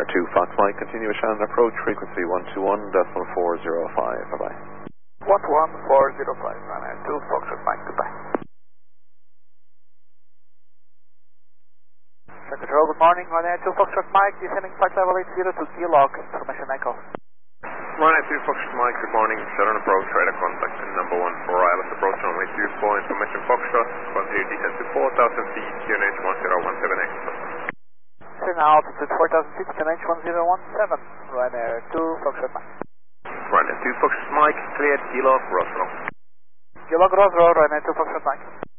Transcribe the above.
2 Fox Mike, continue Shannon approach, frequency 121.405, bye-bye. 11405, runway 2 Foxtrot Mike, goodbye. Control, good morning, runway 2 Foxtrot Mike, descending flight level 80 to Kilo, information echo. Runway 2 Foxtrot Mike, good morning, Southern approach, radar contact, and number 1 for ILS approach, runway 24, information Foxtrot, continue descent to 4,000 feet, QNH 1017X. Turn altitude 4,000 feet, QNH 1017, runway 2 Foxtrot Mike. Runway 2 Foxtrot Mike, cleared, Kilo, Roswell. Kilo, Roswell, runway 2 Foxtrot Mike.